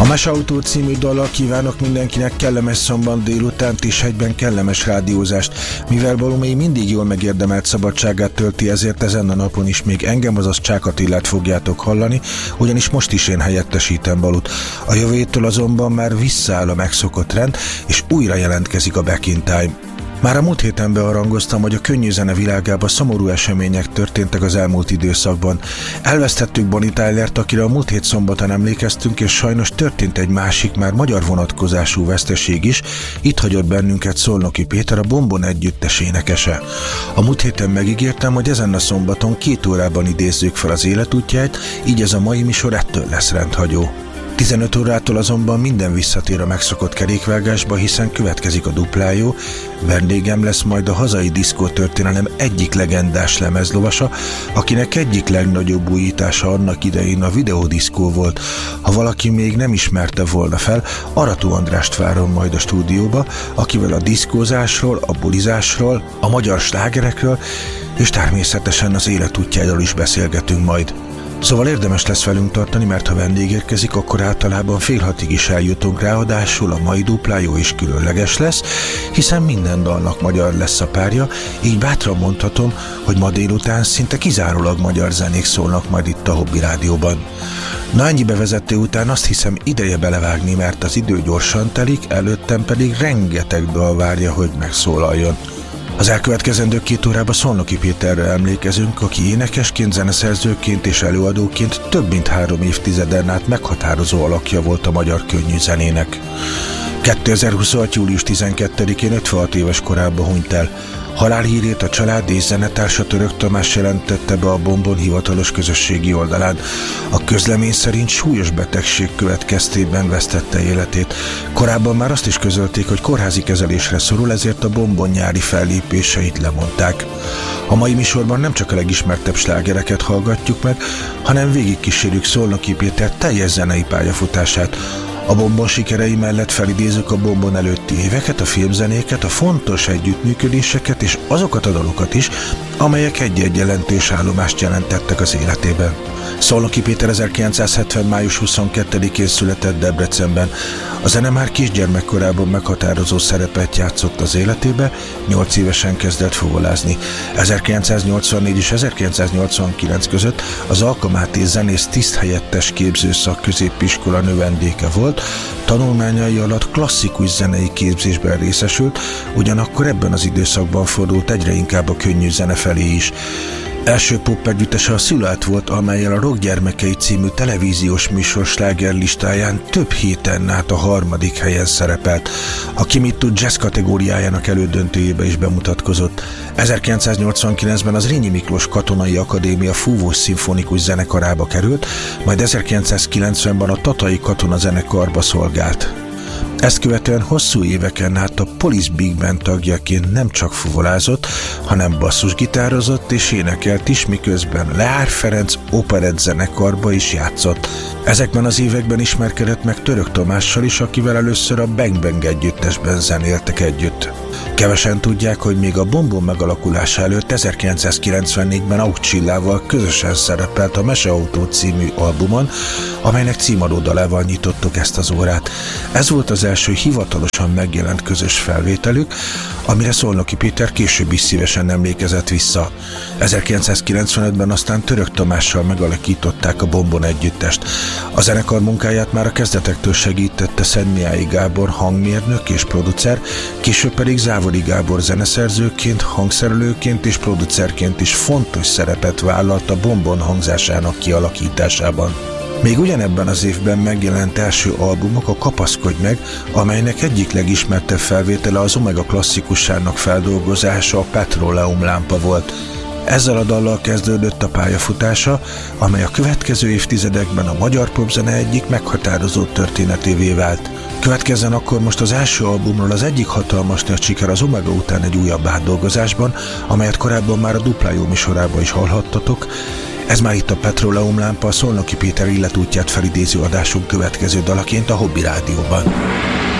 A Meseautó című dallal kívánok mindenkinek kellemes szombat délutánt és egyben kellemes rádiózást, mivel Balumei mindig jól megérdemelt szabadságát tölti, ezért ezen a napon is még engem, azaz Csák Attilát fogjátok hallani, ugyanis most is én helyettesítem Balut. A jövő héttől azonban már visszaáll a megszokott rend, és újra jelentkezik a Back in Time. Már a múlt héten beharangoztam, hogy a könnyű zene világában szomorú események történtek az elmúlt időszakban. Elvesztettük Bonnie Tylert, akire a múlt hét szombatán emlékeztünk, és sajnos történt egy másik, már magyar vonatkozású veszteség is. Itt hagyott bennünket Szolnoki Péter, a Bombon együttes énekese. A múlt héten megígértem, hogy ezen a szombaton 2 órában idézzük fel az életútját, így ez a mai műsor ettől lesz rendhagyó. 15 órától azonban minden visszatér a megszokott kerékvágásba, hiszen következik a duplájó. Vendégem lesz majd a hazai diszkótörténelem egyik legendás lemezlovasa, akinek egyik legnagyobb újítása annak idején a videódiszkó volt. Ha valaki még nem ismerte volna fel, Arató Andrást várom majd a stúdióba, akivel a diszkózásról, a bulizásról, a magyar slágerekről és természetesen az életútjáról is beszélgetünk majd. Szóval érdemes lesz velünk tartani, mert ha vendég érkezik, akkor általában fél 6-ig is eljutunk, ráadásul a mai duplájó is különleges lesz, hiszen minden dalnak magyar lesz a párja, így bátran mondhatom, hogy ma délután szinte kizárólag magyar zenék szólnak majd itt a Hobby Rádióban. Na, ennyi bevezető után azt hiszem ideje belevágni, mert az idő gyorsan telik, előttem pedig rengeteg dal várja, hogy megszólaljon. Az elkövetkezendő 2 órában Szolnoki Péterre emlékezünk, aki énekesként, zeneszerzőként és előadóként több mint 3 évtizeden át meghatározó alakja volt a magyar könnyű zenének. 2026. július 12-én 56 éves korában hunyt el. Halálhírét a család és zenetársa Török Tamás jelentette be a Bombon hivatalos közösségi oldalán. A közlemény szerint súlyos betegség következtében vesztette életét. Korábban már azt is közölték, hogy kórházi kezelésre szorul, ezért a Bombon nyári fellépéseit lemondták. A mai műsorban nem csak a legismertebb slágereket hallgatjuk meg, hanem végigkísérjük Szolnoki Péter teljes zenei pályafutását. A Bombon sikerei mellett felidézzük a Bombon előtti éveket, a filmzenéket, a fontos együttműködéseket és azokat a dalokat is, amelyek egy-egy jelentős állomást jelentettek az életében. Szolnoki Péter 1970. május 22-én született Debrecenben. A zene már kisgyermekkorában meghatározó szerepet játszott az életébe, 8 évesen kezdett fuvolázni. 1984 és 1989 között az Alkamáté Zenész Tiszthelyettes Képzőszak középiskola növendéke volt, tanulmányai alatt klasszikus zenei képzésben részesült, ugyanakkor ebben az időszakban fordult egyre inkább a könnyű zene felé is. Első pop együttese a Szilárd volt, amellyel a Rock Gyermekei című televíziós műsor slágerlistáján több héten át a 3. helyen szerepelt. A Ki mit tud jazz kategóriájának elődöntőjébe is bemutatkozott. 1989-ben az Rényi Miklós Katonai Akadémia fúvós szimfonikus zenekarába került, majd 1990-ben a Tatai Katona zenekarba szolgált. Ezt követően hosszú éveken át a Police Big Band tagjaként nem csak fuvolázott, hanem basszusgitározott és énekelt is, miközben Leár Ferenc operett zenekarba is játszott. Ezekben az években ismerkedett meg Török Tamással is, akivel először a Bang Bang együttesben zenéltek együtt. Kevesen tudják, hogy még a Bombon megalakulása előtt 1994-ben Auk Csillával közösen szerepelt a Meseautó című albumon, amelynek címadó dalával nyitottuk ezt az órát. Ez volt az első hivatalosan megjelent közös felvételük, amire Szolnoki Péter később is szívesen emlékezett vissza. 1995-ben aztán Török Tamással megalakították a Bombon együttest. A zenekar munkáját már a kezdetektől segítette Szentmiályi Gábor hangmérnök és producer, később pedig Závodi Gábor zeneszerzőként, hangszerelőként és producerként is fontos szerepet vállalt a Bombon hangzásának kialakításában. Még ugyanebben az évben megjelent első albumok a Kapaszkodj meg, amelynek egyik legismertebb felvétele az Omega klasszikusának feldolgozása, a Petróleum lámpa volt. Ezzel a dallal kezdődött a pályafutása, amely a következő évtizedekben a magyar popzene egyik meghatározó történetévé vált. Következzen akkor most az első albumról az egyik hatalmas nagy siker az Omega után egy újabb átdolgozásban, amelyet korábban már a duplájó műsorában is hallhattatok. Ez már itt a Petróleum lámpa, a Szolnoki Péter életútját felidéző adásunk következő dalaként a Hobby Rádióban.